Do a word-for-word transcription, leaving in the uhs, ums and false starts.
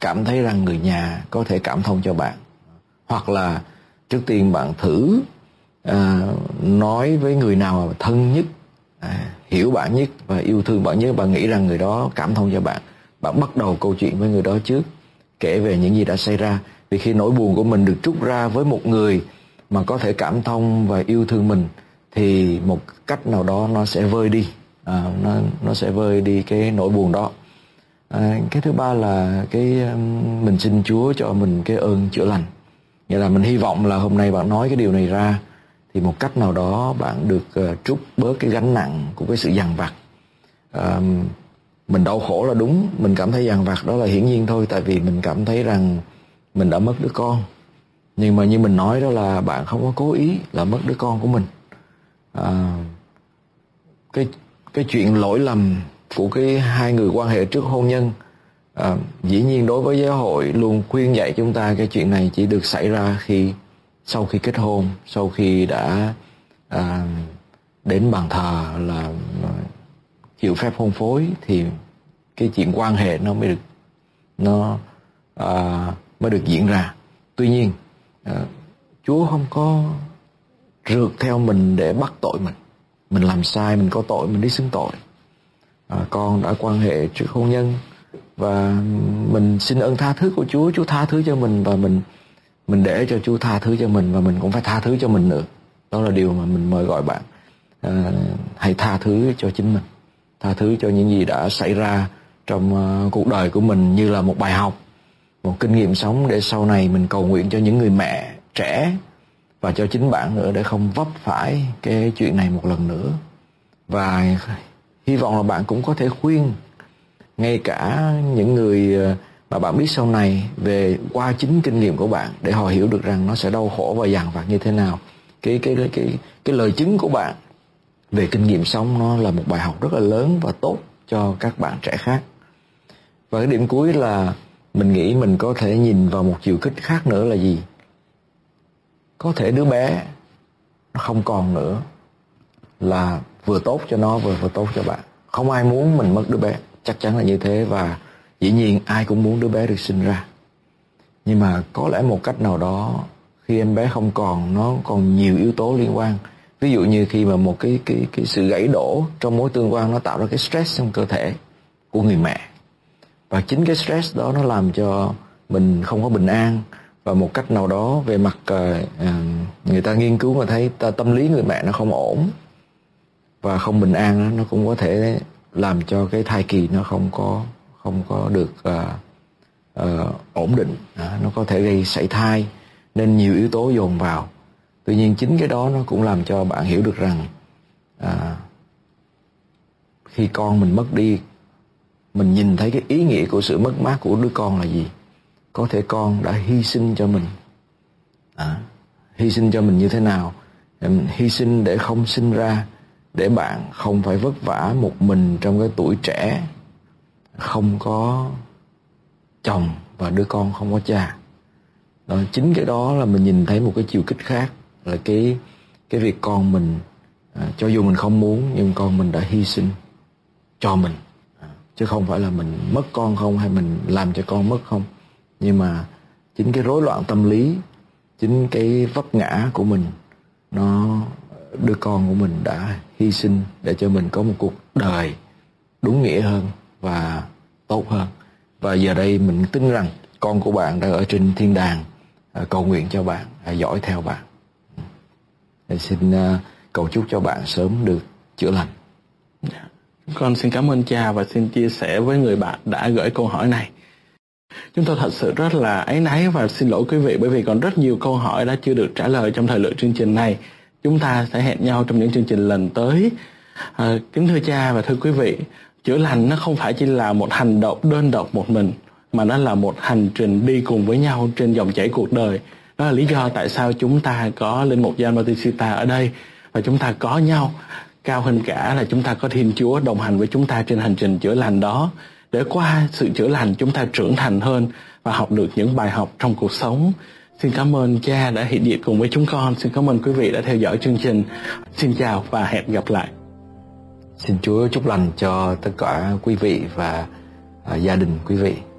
cảm thấy rằng người nhà có thể cảm thông cho bạn. Hoặc là trước tiên bạn thử à, nói với người nào thân nhất, à, hiểu bạn nhất và yêu thương bạn nhất. Bạn nghĩ rằng người đó cảm thông cho bạn, bạn bắt đầu câu chuyện với người đó trước, kể về những gì đã xảy ra. Vì khi nỗi buồn của mình được trút ra với một người mà có thể cảm thông và yêu thương mình, thì một cách nào đó nó sẽ vơi đi, à, nó nó sẽ vơi đi cái nỗi buồn đó. À, cái thứ ba là cái um, mình xin Chúa cho mình cái ơn chữa lành. Nghĩa là mình hy vọng là hôm nay bạn nói cái điều này ra thì một cách nào đó bạn được uh, trút bớt cái gánh nặng của cái sự dằn vặt. Uh, mình đau khổ là đúng, mình cảm thấy dằn vặt đó là hiển nhiên thôi, tại vì mình cảm thấy rằng mình đã mất đứa con. Nhưng mà như mình nói đó là bạn không có cố ý là mất đứa con của mình. À, cái cái chuyện lỗi lầm của cái hai người quan hệ trước hôn nhân, à, dĩ nhiên đối với giáo hội luôn khuyên dạy chúng ta cái chuyện này chỉ được xảy ra khi sau khi kết hôn, sau khi đã à, đến bàn thờ là chịu phép hôn phối thì cái chuyện quan hệ nó mới được nó à, mới được diễn ra. Tuy nhiên à, Chúa không có rượt theo mình để bắt tội mình. Mình làm sai, mình có tội, mình đi xưng tội. À, con đã quan hệ trước hôn nhân và mình xin ơn tha thứ của Chúa. Chúa tha thứ cho mình và mình mình để cho Chúa tha thứ cho mình, và mình cũng phải tha thứ cho mình nữa. Đó là điều mà mình mời gọi bạn. À, hãy tha thứ cho chính mình, tha thứ cho những gì đã xảy ra trong uh, cuộc đời của mình như là một bài học, một kinh nghiệm sống để sau này mình cầu nguyện cho những người mẹ trẻ và cho chính bạn nữa, để không vấp phải cái chuyện này một lần nữa. Và hy vọng là bạn cũng có thể khuyên ngay cả những người mà bạn biết sau này về qua chính kinh nghiệm của bạn, để họ hiểu được rằng nó sẽ đau khổ và dằn vặt như thế nào. Cái cái cái cái cái lời chứng của bạn về kinh nghiệm sống nó là một bài học rất là lớn và tốt cho các bạn trẻ khác. Và cái điểm cuối là mình nghĩ mình có thể nhìn vào một chiều kích khác nữa là gì? Có thể đứa bé nó không còn nữa là vừa tốt cho nó vừa vừa tốt cho bạn. Không ai muốn mình mất đứa bé, chắc chắn là như thế. Và dĩ nhiên ai cũng muốn đứa bé được sinh ra. Nhưng mà có lẽ một cách nào đó khi em bé không còn, nó còn nhiều yếu tố liên quan. Ví dụ như khi mà một cái cái cái sự gãy đổ trong mối tương quan, nó tạo ra cái stress trong cơ thể của người mẹ. Và chính cái stress đó nó làm cho mình không có bình an. Và một cách nào đó về mặt uh, người ta nghiên cứu mà thấy ta, tâm lý người mẹ nó không ổn và không bình an, nó cũng có thể làm cho cái thai kỳ nó không có không có được uh, uh, ổn định, uh, nó có thể gây sảy thai, nên nhiều yếu tố dồn vào. Tuy nhiên chính cái đó nó cũng làm cho bạn hiểu được rằng uh, khi con mình mất đi, mình nhìn thấy cái ý nghĩa của sự mất mát của đứa con là gì. Có thể con đã hy sinh cho mình. À, hy sinh cho mình như thế nào? Hy sinh để không sinh ra, để bạn không phải vất vả một mình trong cái tuổi trẻ, không có chồng và đứa con không có cha. Đó, chính cái đó là mình nhìn thấy một cái chiều kích khác, là cái cái việc con mình, à, cho dù mình không muốn nhưng con mình đã hy sinh cho mình, à, chứ không phải là mình mất con không, hay mình làm cho con mất không. Nhưng mà chính cái rối loạn tâm lý, chính cái vấp ngã của mình, nó đứa con của mình đã hy sinh để cho mình có một cuộc đời đúng nghĩa hơn và tốt hơn. Và giờ đây mình tin rằng con của bạn đang ở trên thiên đàng, cầu nguyện cho bạn, dõi theo bạn. Để xin cầu chúc cho bạn sớm được chữa lành. Con xin cảm ơn cha và xin chia sẻ với người bạn đã gửi câu hỏi này. Chúng tôi thật sự rất là áy náy và xin lỗi quý vị, bởi vì còn rất nhiều câu hỏi đã chưa được trả lời trong thời lượng chương trình này. Chúng ta sẽ hẹn nhau trong những chương trình lần tới. À, kính thưa cha và thưa quý vị, chữa lành nó không phải chỉ là một hành động đơn độc một mình, mà nó là một hành trình đi cùng với nhau trên dòng chảy cuộc đời. Đó là lý do tại sao chúng ta có Linh mục Gioan Bautista ở đây, và chúng ta có nhau. Cao hơn cả là chúng ta có Thiên Chúa đồng hành với chúng ta trên hành trình chữa lành đó, để qua sự chữa lành chúng ta trưởng thành hơn và học được những bài học trong cuộc sống. Xin cảm ơn cha đã hiện diện cùng với chúng con. Xin cảm ơn quý vị đã theo dõi chương trình. Xin chào và hẹn gặp lại. Xin Chúa chúc lành cho tất cả quý vị và uh, gia đình quý vị.